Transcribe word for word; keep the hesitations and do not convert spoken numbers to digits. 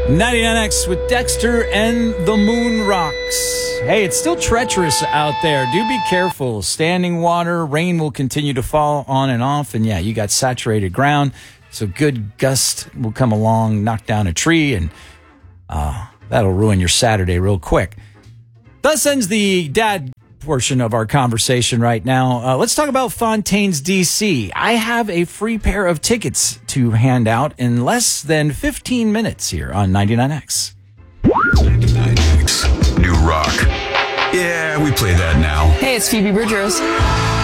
ninety-nine X with Dexter and the Moon Rocks. Hey, it's still treacherous out there. Do be careful. Standing water, rain will continue to fall on and off. And yeah, you got saturated ground. So good gust will come along, knock down a tree, and uh, that'll ruin your Saturday real quick. Thus ends the dad portion of our conversation right now. Uh, let's talk about Fontaine's D C. I have a free pair of tickets to hand out in less than fifteen minutes here on ninety-nine X. ninety-nine X. New rock. Yeah, we play that now. Hey, it's Phoebe Bridgers.